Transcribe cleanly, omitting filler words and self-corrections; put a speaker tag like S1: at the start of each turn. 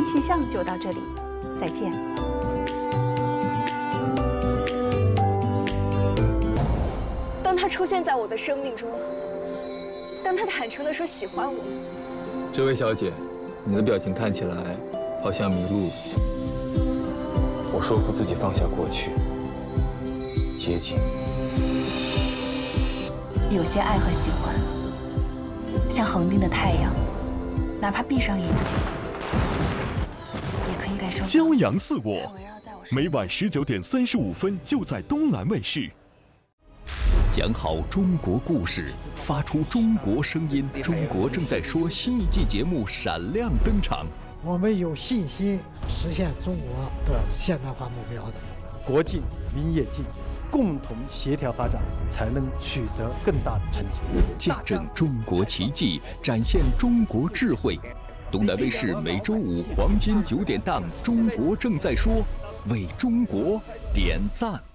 S1: 天气象就到这里，再见。
S2: 当他出现在我的生命中，当他坦诚地说喜欢我，
S3: 这位小姐，你的表情看起来好像迷路了。我说服自己放下过去，接近。
S1: 有些爱和喜欢，像恒定的太阳，哪怕闭上眼睛，也可以感受。
S4: 骄阳似我，每晚19点35分就在东南卫视。讲好中国故事，发出中国声音。中国正在说新一季节目闪亮登场。
S5: 我们有信心实现中国的现代化目标的。
S6: 国进民业进，共同协调发展，才能取得更大的成绩。
S4: 见证中国奇迹，展现中国智慧。东南卫视每周五黄金9点档《中国正在说》，为中国点赞。